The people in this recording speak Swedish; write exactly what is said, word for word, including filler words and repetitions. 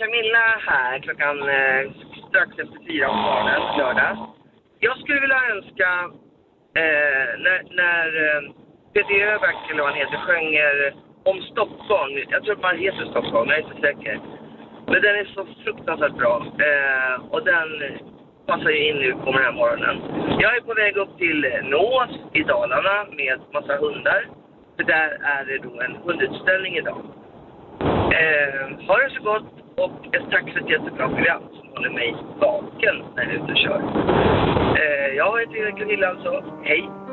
Camilla här klockan eh, strax efter fyra på morgonen, lördag. Jag skulle vilja önska eh, när, när eh, Peter Öberg, eller vad han heter, sjönger om Stockholm. Jag tror att man heter Stockholm, jag är inte säker. Men den är så fruktansvärt bra. Eh, och den passar ju in nu på den här morgonen. Jag är på väg upp till Nås i Dalarna med massa hundar. För där är det då en hundutställning idag. Eh, ha det så gott och ett tack för ett jättebra program som håller mig vaken när jag är ute och kör. Eh, jag heter Camilla alltså. Hej!